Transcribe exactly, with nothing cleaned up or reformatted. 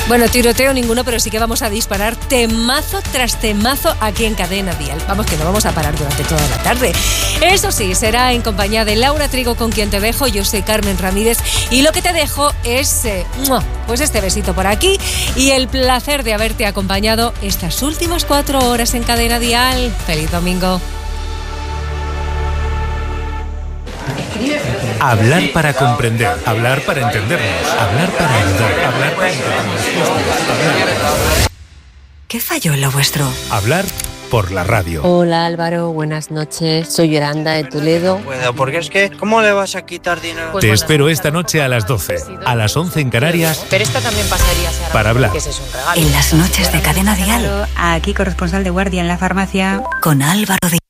Bueno, tiroteo ninguno, pero sí que vamos a disparar temazo tras temazo aquí en Cadena Dial. Vamos, que no vamos a parar durante toda la tarde. Eso sí, será en compañía de Laura Trigo, con quien te dejo. Yo soy Carmen Ramírez y lo que te dejo es eh, pues este besito por aquí y el placer de haberte acompañado estas últimas cuatro horas en Cadena Dial. ¡Feliz domingo! Hablar para comprender, hablar para entendernos, hablar para ayudar, hablar para entendernos. ¿Qué falló en lo vuestro? Hablar por la radio. Hola Álvaro, buenas noches. Soy Yolanda de Toledo. Bueno, porque es que, ¿cómo le vas a quitar dinero? Pues Te bueno, espero esta noche a las doce, a las once en Canarias. Pero esta también pasaría a ser para hablar. Que ese es un regalo. En las noches de Cadena Dial. Aquí corresponsal de guardia en la farmacia con Álvaro de